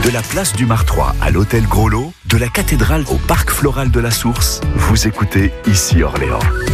De la place du Martroi à l'hôtel Groslot, de la cathédrale au parc floral de la Source, vous écoutez Ici Orléans.